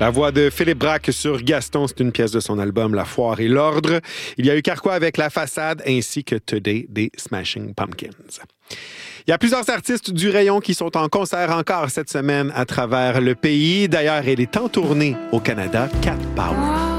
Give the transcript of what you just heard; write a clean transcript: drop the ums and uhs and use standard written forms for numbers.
La voix de Philippe Braque sur Gaston, c'est une pièce de son album La Foire et l'Ordre. Il y a eu Carquois avec La Façade ainsi que Today des Smashing Pumpkins. Il y a plusieurs artistes du rayon qui sont en concert encore cette semaine à travers le pays. D'ailleurs, elle est en tournée au Canada, Cat Power.